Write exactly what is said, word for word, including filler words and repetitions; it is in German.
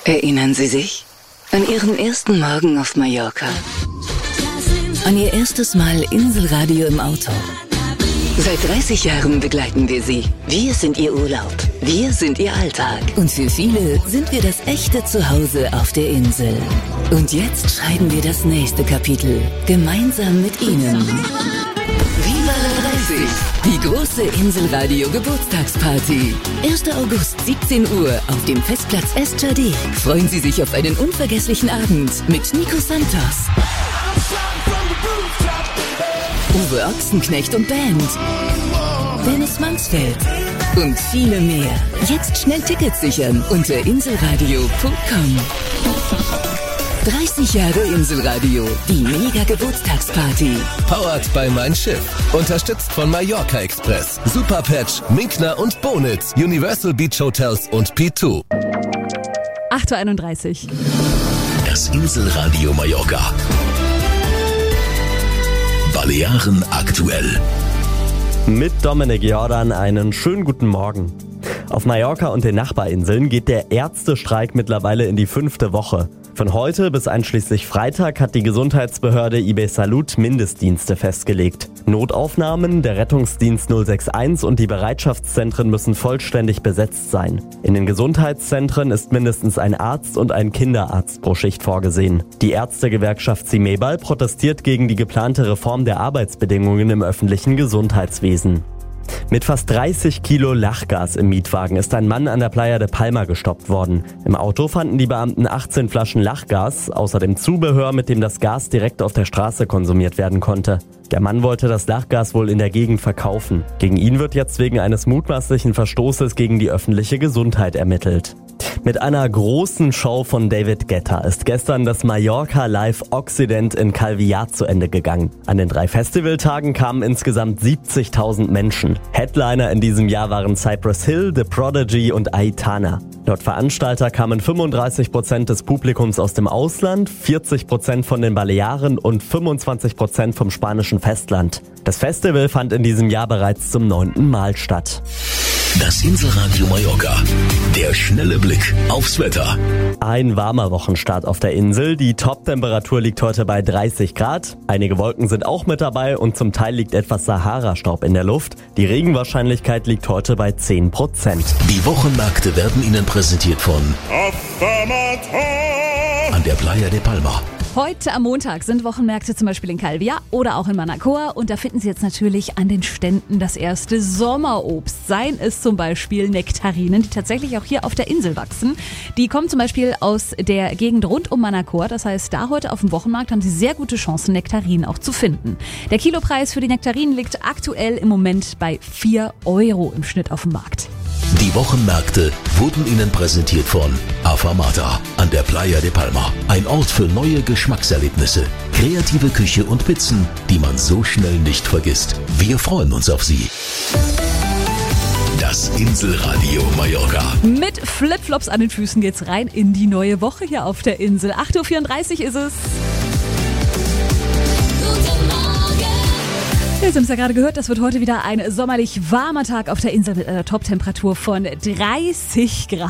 Erinnern Sie sich an Ihren ersten Morgen auf Mallorca? An Ihr erstes Mal Inselradio im Auto? Seit dreißig Jahren begleiten wir Sie. Wir sind Ihr Urlaub. Wir sind Ihr Alltag. Und für viele sind wir das echte Zuhause auf der Insel. Und jetzt schreiben wir das nächste Kapitel. Gemeinsam mit Ihnen. Viva la dreißig! Die große Inselradio Geburtstagsparty. erster August, siebzehn Uhr auf dem Festplatz Estjardé. Freuen Sie sich auf einen unvergesslichen Abend mit Nico Santos, Uwe Ochsenknecht und Band, Dennis Mansfeld und viele mehr. Jetzt schnell Tickets sichern unter inselradio punkt com. dreißig Jahre Inselradio, die Mega-Geburtstagsparty. Powered by Mein Schiff. Unterstützt von Mallorca Express, Superpatch, Minkner und Bonitz, Universal Beach Hotels und P zwei. acht Uhr einunddreißig. Das Inselradio Mallorca. Balearen aktuell. Mit Dominik Jordan einen schönen guten Morgen. Auf Mallorca und den Nachbarinseln geht der Ärztestreik mittlerweile in die fünfte Woche. Von heute bis einschließlich Freitag hat die Gesundheitsbehörde I B Salud Mindestdienste festgelegt. Notaufnahmen, der Rettungsdienst null sechs eins und die Bereitschaftszentren müssen vollständig besetzt sein. In den Gesundheitszentren ist mindestens ein Arzt und ein Kinderarzt pro Schicht vorgesehen. Die Ärztegewerkschaft CIMEBAL protestiert gegen die geplante Reform der Arbeitsbedingungen im öffentlichen Gesundheitswesen. Mit fast dreißig Kilo Lachgas im Mietwagen ist ein Mann an der Playa de Palma gestoppt worden. Im Auto fanden die Beamten achtzehn Flaschen Lachgas, außerdem Zubehör, mit dem das Gas direkt auf der Straße konsumiert werden konnte. Der Mann wollte das Lachgas wohl in der Gegend verkaufen. Gegen ihn wird jetzt wegen eines mutmaßlichen Verstoßes gegen die öffentliche Gesundheit ermittelt. Mit einer großen Show von David Guetta ist gestern das Mallorca Live Occident in Calviat zu Ende gegangen. An den drei Festivaltagen kamen insgesamt siebzigtausend Menschen. Headliner in diesem Jahr waren Cypress Hill, The Prodigy und Aitana. Laut Veranstalter kamen fünfunddreißig Prozent des Publikums aus dem Ausland, vierzig Prozent von den Balearen und fünfundzwanzig Prozent vom spanischen Festland. Das Festival fand in diesem Jahr bereits zum neunten Mal statt. Das Inselradio Mallorca. Der schnelle Blick aufs Wetter. Ein warmer Wochenstart auf der Insel. Die Toptemperatur liegt heute bei dreißig Grad. Einige Wolken sind auch mit dabei und zum Teil liegt etwas Sahara-Staub in der Luft. Die Regenwahrscheinlichkeit liegt heute bei zehn Prozent. Die Wochenmärkte werden Ihnen präsentiert von an der Playa de Palma. Heute am Montag sind Wochenmärkte zum Beispiel in Calviat oder auch in Manacor und da finden Sie jetzt natürlich an den Ständen das erste Sommerobst. Seien es zum Beispiel Nektarinen, die tatsächlich auch hier auf der Insel wachsen. Die kommen zum Beispiel aus der Gegend rund um Manacor. Das heißt, da heute auf dem Wochenmarkt haben Sie sehr gute Chancen, Nektarinen auch zu finden. Der Kilopreis für die Nektarinen liegt aktuell im Moment bei vier Euro im Schnitt auf dem Markt. Die Wochenmärkte wurden Ihnen präsentiert von Afamata an der Playa de Palma. Ein Ort für neue Geschmackserlebnisse, kreative Küche und Pizzen, die man so schnell nicht vergisst. Wir freuen uns auf Sie. Das Inselradio Mallorca. Mit Flipflops an den Füßen geht's rein in die neue Woche hier auf der Insel. acht Uhr vierunddreißig ist es. Sie haben es ja gerade gehört, das wird heute wieder ein sommerlich warmer Tag auf der Insel mit einer Toptemperatur von dreißig Grad.